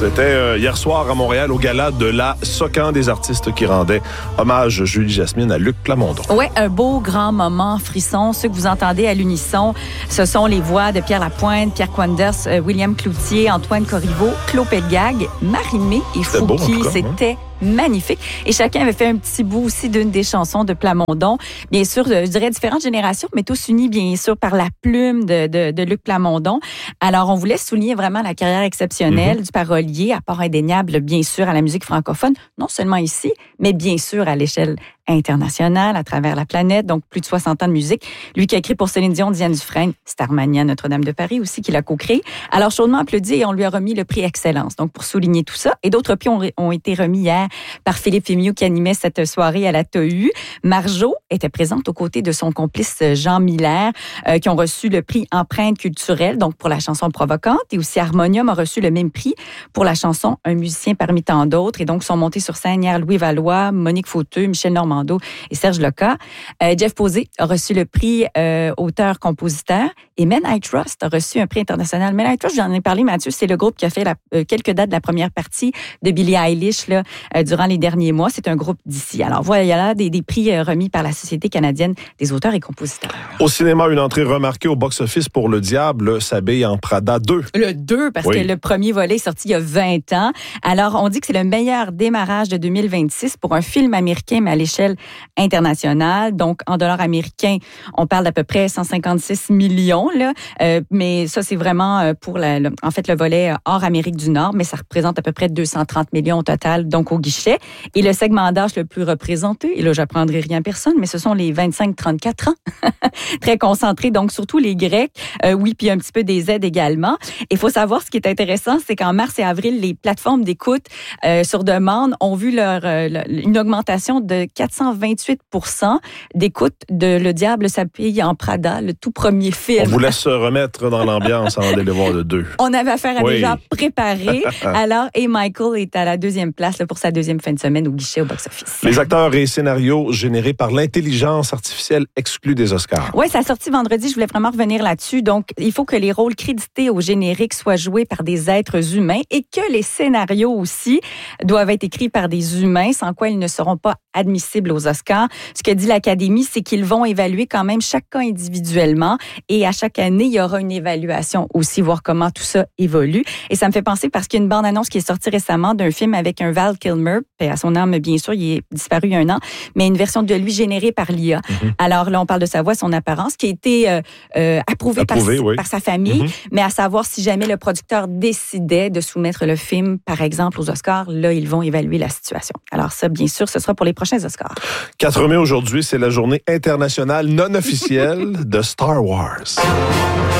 C'était hier soir à Montréal au gala de la Socan des artistes qui rendait hommage Julie Jasmine à Luc Plamondon. Oui, un beau grand moment frisson. Ceux que vous entendez à l'unisson, ce sont les voix de Pierre Lapointe, Pierre Quanders, William Cloutier, Antoine Corriveau, Claude Pelgag, Marie-Mé et Fouki. C'était magnifique. Et chacun avait fait un petit bout aussi d'une des chansons de Plamondon. Bien sûr, je dirais différentes générations, mais tous unis, bien sûr, par la plume de Luc Plamondon. Alors, on voulait souligner vraiment la carrière exceptionnelle du parolier, apport indéniable, bien sûr, à la musique francophone, non seulement ici, mais bien sûr à l'échelle internationale, à travers la planète, donc plus de 60 ans de musique. Lui qui a écrit pour Céline Dion, Diane Dufresne, Starmania, Notre-Dame de Paris aussi, qu'il a co-créé. Alors, chaudement applaudi et on lui a remis le prix Excellence, donc pour souligner tout ça. Et d'autres prix ont été remis hier par Philippe Fémieux qui animait cette soirée à la TAU. Marjo était présente aux côtés de son complice Jean Miller, qui ont reçu le prix Empreinte culturelle, donc pour la chanson provocante. Et aussi Harmonium a reçu le même prix pour la chanson Un musicien parmi tant d'autres. Et donc, sont montés sur scène hier Louis Valois, Monique Fauteux, Michel Normando et Serge Leca. Jeff Posey a reçu le prix auteur-compositeur. Et Men I Trust a reçu un prix international. Men I Trust, j'en ai parlé, Mathieu, c'est le groupe qui a fait quelques dates de la première partie de Billie Eilish là, durant les derniers mois. C'est un groupe d'ici. Alors voilà, il y a là des prix remis par la Société canadienne des auteurs et compositeurs. Au cinéma, une entrée remarquée au box-office pour Le Diable s'habille en Prada 2. Le 2, parce que le premier volet est sorti il y a 20 ans. Alors, on dit que c'est le meilleur démarrage de 2026 pour un film américain, mais à l'échelle internationale. Donc, en dollars américains, on parle d'à peu près 156 millions. Là. Mais ça, c'est vraiment pour en fait le volet hors Amérique du Nord, mais ça représente à peu près 230 millions au total, donc au guichet. Et le segment d'âge le plus représenté, et là, j'apprendrai rien à personne, mais ce sont les 25-34 ans. Très concentrés, donc surtout les Grecs. Oui, puis un petit peu des aides également. Il faut savoir, ce qui est intéressant, c'est qu'en mars et avril, les plateformes d'écoute sur demande ont vu une augmentation de 428 % d'écoute de Le Diable s'habille en Prada, le tout premier film. On vous laisse se remettre dans l'ambiance avant d'aller voir le 2. On avait affaire à des gens préparés. Alors, et Michael est à la deuxième place là, pour sa deuxième fin de semaine au guichet au box-office. Les acteurs et scénarios générés par l'intelligence artificielle exclus des Oscars. Oui, ça a sorti vendredi. Je voulais vraiment revenir là-dessus. Donc, il faut que les rôles crédités au générique soient joués par des êtres humains et que les scénarios aussi doivent être écrits par des humains, sans quoi ils ne seront pas admissibles aux Oscars. Ce que dit l'Académie, c'est qu'ils vont évaluer quand même chaque cas individuellement et à chaque année, il y aura une évaluation aussi, voir comment tout ça évolue. Et ça me fait penser parce qu'il y a une bande-annonce qui est sortie récemment d'un film avec un Val Kilmer, et à son âme, bien sûr, il est disparu il y a un an, mais une version de lui générée par l'IA. Alors là, on parle de sa voix, son apparence, qui a été approuvée par sa famille, mais à savoir si jamais le producteur décidait de soumettre le film, par exemple, aux Oscars, là, ils vont évaluer la situation. Alors ça, bien sûr, ce sera pour les prochains Oscars. 4 mai aujourd'hui, c'est la journée internationale non officielle de Star Wars.